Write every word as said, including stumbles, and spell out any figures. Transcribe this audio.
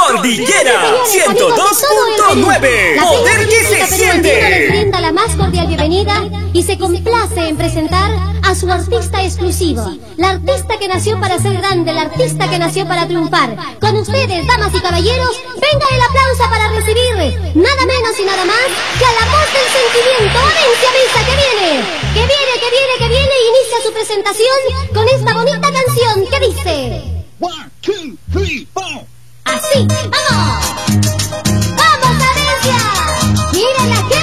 Cordillera ciento dos punto nueve. Poder que se siente. Les brinda la más cordial bienvenida y se complace en presentar a su artista exclusivo. La artista que nació para ser grande, la artista que nació para triunfar. Con ustedes, damas y caballeros, venga el aplauso para recibir nada menos y nada más que a la voz del sentimiento, Valencia Misa, que viene, que viene, que viene, que viene y inicia su presentación con esta bonita canción que dice: One, two, three, four. Así, ¡vamos! ¡Vamos, Valencia! ¡Mira la gente!